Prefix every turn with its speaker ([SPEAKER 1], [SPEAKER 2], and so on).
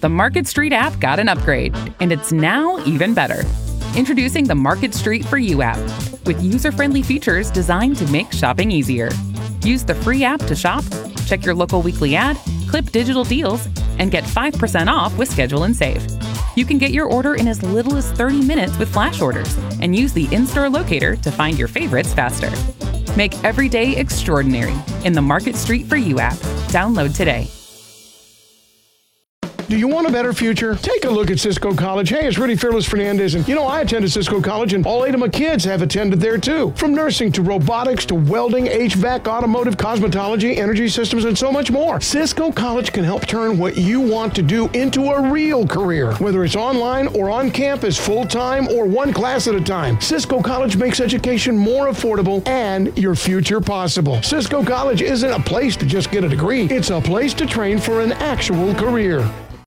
[SPEAKER 1] The Market Street app got an upgrade, and it's now even better. Introducing the Market Street For You app, with user-friendly features designed to make shopping easier. Use the free app to shop, check your local weekly ad, clip digital deals, and get 5% off with Schedule and Save. You can get your order in as little as 30 minutes with flash orders, and use the in-store locator to find your favorites faster. Make every day extraordinary in the Market Street For You app. Download today.
[SPEAKER 2] Do you want a better future? Take a look at Cisco College. Hey, it's Rudy Fearless Fernandez, and I attended Cisco College, and all 8 of my kids have attended there too. From nursing to robotics to welding, HVAC, automotive, cosmetology, energy systems, and so much more. Cisco College can help turn what you want to do into a real career, whether it's online or on campus, full-time or one class at a time. Cisco College makes education more affordable and your future possible. Cisco College isn't a place to just get a degree. It's a place to train for an actual career.